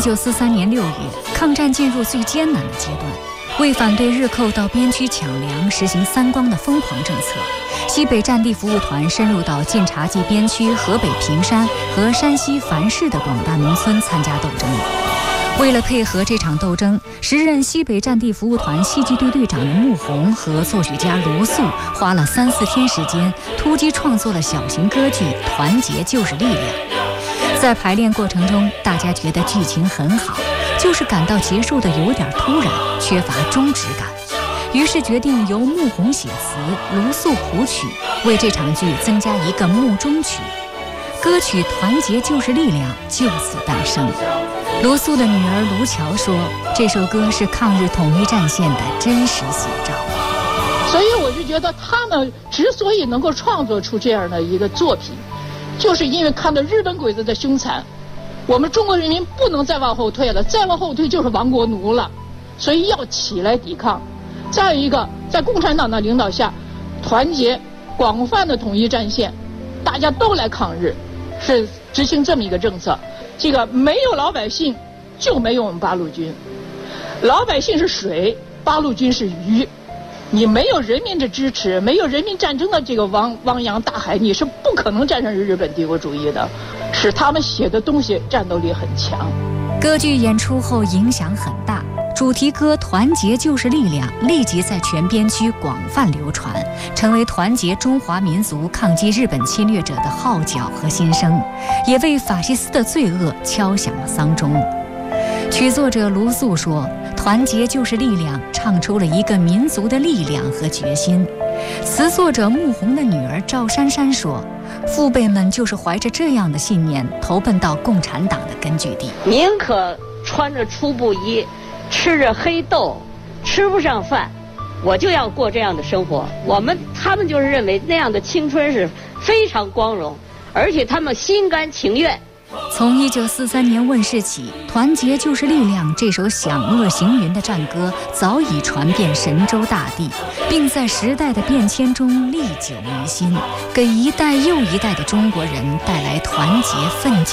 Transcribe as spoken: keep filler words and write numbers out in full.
九四三年六月，抗战进入最艰难的阶段。为反对日寇到边区抢粮，实行三光的疯狂政策，西北战地服务团深入到晋察冀边区河北平山和山西樊市的广大农村参加斗争。为了配合这场斗争，时任西北战地服务团戏剧队队长的穆弘和作曲家卢素花了三四天时间，突击创作了小型歌剧《团结就是力量》。在排练过程中，大家觉得剧情很好，就是感到结束的有点突然，缺乏忠直感。于是决定由穆弘写词，卢素谱曲，为这场剧增加一个穆中曲。歌曲《团结就是力量》就此诞生。卢素的女儿卢乔说，这首歌是抗日统一战线的真实写照。 所以我就觉得他们之所以能够创作出这样的一个作品，就是因为看到日本鬼子的凶残，我们中国人民不能再往后退了，再往后退就是亡国奴了，所以要起来抵抗。再一个，在共产党的领导下，团结广泛的统一战线，大家都来抗日，是执行这么一个政策。这个没有老百姓，就没有我们八路军。老百姓是水，八路军是鱼。你没有人民的支持，没有人民战争的这个汪汪洋大海，你是不可能战胜日本帝国主义的。是他们写的东西战斗力很强。 歌剧演出后影响很大，主题歌《团结就是力量》立即在全边区广泛流传，成为团结中华民族抗击日本侵略者的号角和心声，也为法西斯的罪恶敲响了丧钟。曲作者卢素说，团结就是力量，唱出了一个民族的力量和决心。词作者穆弘的女儿赵珊珊说，父辈们就是怀着这样的信念投奔到共产党的根据地。 宁可穿着粗布衣，吃着黑豆，吃不上饭，我就要过这样的生活。我们他们就是认为那样的青春是非常光荣，而且他们心甘情愿。 从一九四三年问世起，《团结就是力量》这首响遏行云的战歌早已传遍神州大地，并在时代的变迁中历久弥新，给一代又一代的中国人带来团结奋进